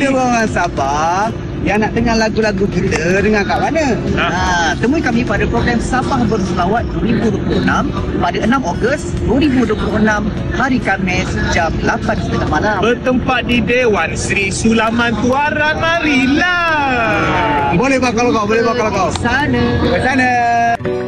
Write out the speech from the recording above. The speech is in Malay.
Anda orang Sabah yang nak dengar lagu-lagu kita, dengar kat mana? Temui kami pada program Sabah Berselawat 2026 pada 6 Ogos 2026 hari Khamis jam 8.30 malam. Bertempat di Dewan Sri Sulaman Tuaran. Marilah. Boleh bakal kau, boleh bakal kau. Sana.